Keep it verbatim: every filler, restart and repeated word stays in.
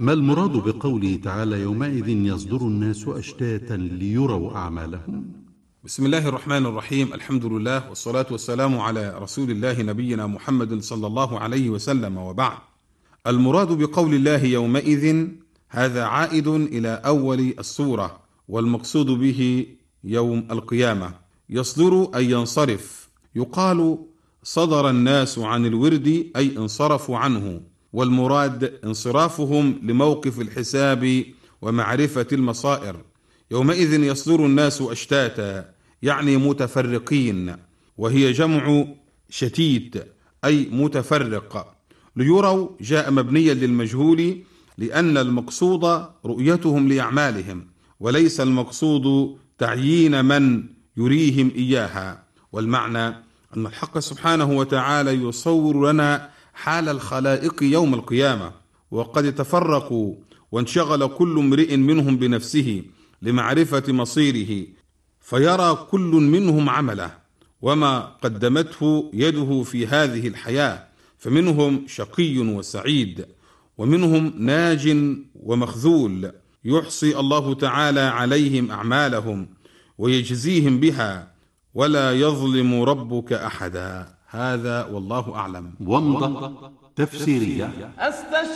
ما المراد بقوله تعالى يومئذ يصدر الناس أشتاتا ليروا أعمالهم؟ بسم الله الرحمن الرحيم. الحمد لله والصلاة والسلام على رسول الله نبينا محمد صلى الله عليه وسلم، وبعد. المراد بقول الله يومئذ هذا عائد إلى أول السورة، والمقصود به يوم القيامة. يصدر أي ينصرف. يقال صدر الناس عن الورد أي انصرفوا عنه، والمراد انصرافهم لموقف الحساب ومعرفة المصائر. يومئذ يصدر الناس أشتاتا يعني متفرقين، وهي جمع شتيت أي متفرق. ليروا جاء مبنيا للمجهول، لأن المقصود رؤيتهم لأعمالهم، وليس المقصود تعيين من يريهم إياها. والمعنى أن الحق سبحانه وتعالى يصور لنا حال الخلائق يوم القيامة، وقد تفرقوا وانشغل كل امرئ منهم بنفسه لمعرفة مصيره، فيرى كل منهم عمله وما قدمته يده في هذه الحياة، فمنهم شقي وسعيد، ومنهم ناج ومخذول. يحصي الله تعالى عليهم أعمالهم ويجزيهم بها، ولا يظلم ربك أحدا. هذا والله أعلم. ومضة تفسيرية.